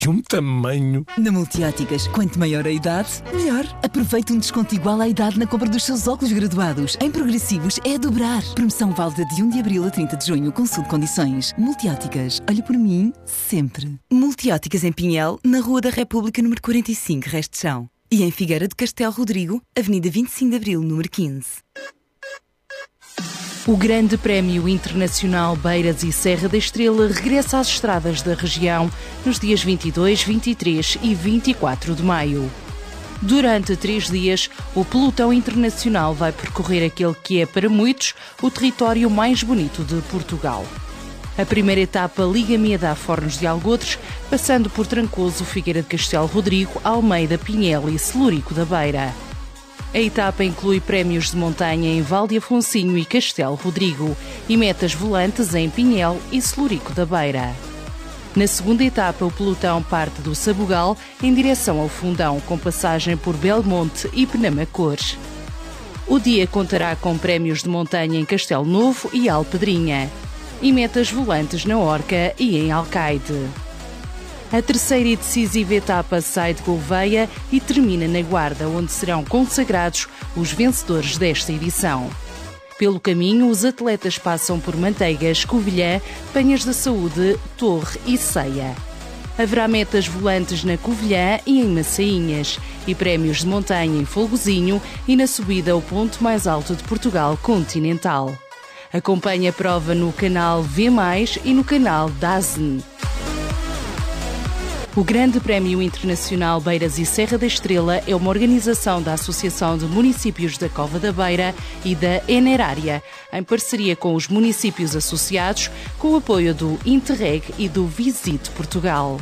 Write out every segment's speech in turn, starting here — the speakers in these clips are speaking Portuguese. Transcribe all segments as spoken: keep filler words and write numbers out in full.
Que um tamanho! Na Multióticas, quanto maior a idade, melhor. Aproveite um desconto igual à idade na compra dos seus óculos graduados. Em progressivos é a dobrar. Promoção válida de primeiro de abril a trinta de junho. Consulte condições. Multióticas. Olhe por mim, sempre. Multióticas em Pinhel, na Rua da República, número quarenta e cinco, Resto de Chão. E em Figueira de Castelo Rodrigo, Avenida vinte e cinco de abril, número quinze. O Grande Prémio Internacional Beiras e Serra da Estrela regressa às estradas da região nos dias vinte e dois, vinte e três e vinte e quatro de maio. Durante três dias, o pelotão internacional vai percorrer aquele que é, para muitos, o território mais bonito de Portugal. A primeira etapa liga Mieda a Fornos de Algodres, passando por Trancoso, Figueira de Castelo Rodrigo, Almeida, Pinhel e Celúrico da Beira. A etapa inclui prémios de montanha em Val de Afonsinho e Castelo Rodrigo e metas volantes em Pinhel e Celúrico da Beira. Na segunda etapa, o pelotão parte do Sabugal em direção ao Fundão, com passagem por Belmonte e Penamacores. O dia contará com prémios de montanha em Castelo Novo e Alpedrinha e metas volantes na Orca e em Alcaide. A terceira e decisiva etapa sai de Gouveia e termina na Guarda, onde serão consagrados os vencedores desta edição. Pelo caminho, os atletas passam por Manteigas, Covilhã, Penhas da Saúde, Torre e Ceia. Haverá metas volantes na Covilhã e em Massainhas e prémios de montanha em Folgozinho e na subida ao ponto mais alto de Portugal continental. Acompanhe a prova no canal V mais, e no canal DAZN. O Grande Prémio Internacional Beiras e Serra da Estrela é uma organização da Associação de Municípios da Cova da Beira e da Enerária, em parceria com os municípios associados, com o apoio do Interreg e do Visite Portugal.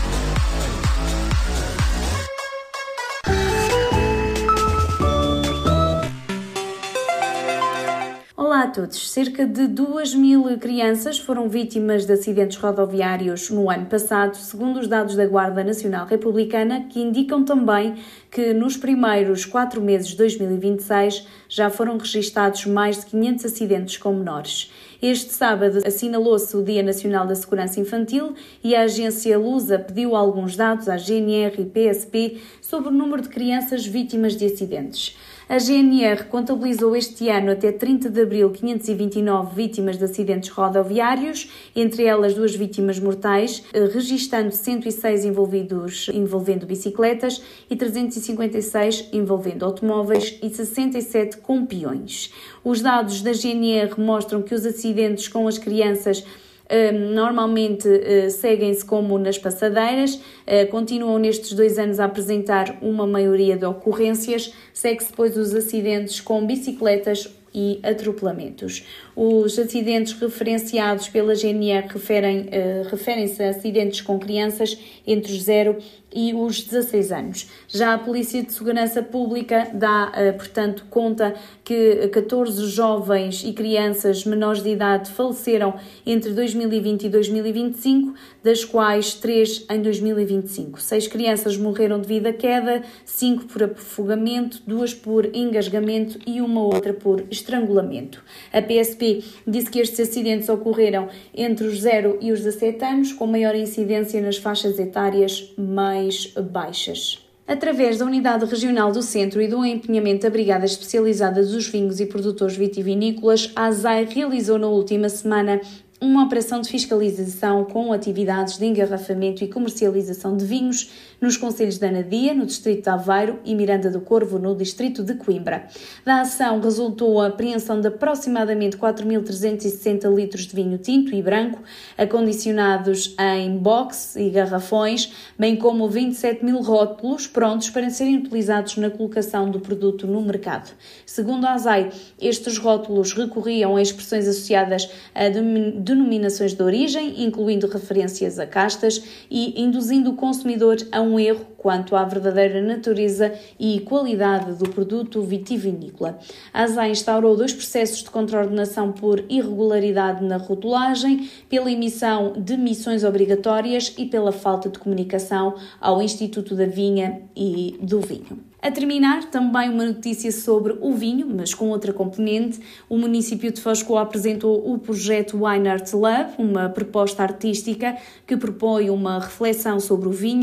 Olá a todos. Cerca de duas mil crianças foram vítimas de acidentes rodoviários no ano passado, segundo os dados da Guarda Nacional Republicana, que indicam também que nos primeiros quatro meses de dois mil e vinte e seis já foram registados mais de quinhentos acidentes com menores. Este sábado assinalou-se o Dia Nacional da Segurança Infantil e a agência Lusa pediu alguns dados à G N R e P S P sobre o número de crianças vítimas de acidentes. A G N R contabilizou este ano até trinta de abril quinhentas e vinte e nove vítimas de acidentes rodoviários, entre elas duas vítimas mortais, registando cento e seis envolvidos envolvendo bicicletas e trezentos e cinquenta e seis envolvendo automóveis e sessenta e sete com peões. Os dados da G N R mostram que os acidentes com as crianças Uh, normalmente uh, seguem-se como nas passadeiras, uh, continuam nestes dois anos a apresentar uma maioria de ocorrências, segue-se depois os acidentes com bicicletas e atropelamentos. Os acidentes referenciados pela G N R referem, uh, referem-se a acidentes com crianças entre os zero e os dezasseis anos. Já a Polícia de Segurança Pública dá, uh, portanto, conta que catorze jovens e crianças menores de idade faleceram entre dois mil e vinte e dois mil e vinte e cinco, das quais três em dois mil e vinte e cinco. Seis crianças morreram devido à queda, cinco por afogamento, duas por engasgamento e uma outra por estrangulamento. A P S P disse que estes acidentes ocorreram entre os zero e os dezassete anos, com maior incidência nas faixas etárias mais baixas. Através da Unidade Regional do Centro e do empenhamento da Brigada Especializada dos Vinhos e Produtores Vitivinícolas, a ASAI realizou na última semana uma operação de fiscalização com atividades de engarrafamento e comercialização de vinhos nos concelhos de Anadia, no distrito de Aveiro, e Miranda do Corvo, no distrito de Coimbra. Da ação resultou a apreensão de aproximadamente quatro mil trezentos e sessenta litros de vinho tinto e branco, acondicionados em box e garrafões, bem como vinte e sete mil rótulos prontos para serem utilizados na colocação do produto no mercado. Segundo a ASAI, estes rótulos recorriam a expressões associadas a denominações de origem, incluindo referências a castas, e induzindo o consumidor a um erro quanto à verdadeira natureza e qualidade do produto vitivinícola. A ASAI instaurou dois processos de contraordenação por irregularidade na rotulagem, pela emissão de missões obrigatórias e pela falta de comunicação ao Instituto da Vinha e do Vinho. A terminar, também uma notícia sobre o vinho, mas com outra componente. O município de Foz do apresentou o projeto Wine Art Lab, uma proposta artística que propõe uma reflexão sobre o vinho